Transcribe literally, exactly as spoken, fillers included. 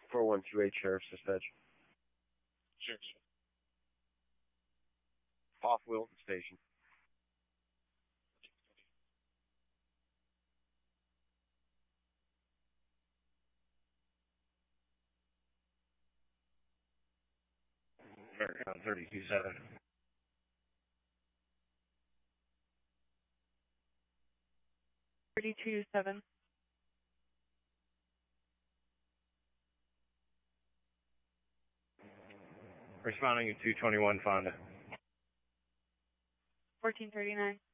four one two eight, Sheriff's Dispatch. Sheriff. Off Wilton Station. thirty-two seven. thirty-two seven. Responding to two twenty-one Fonda. fourteen thirty-nine.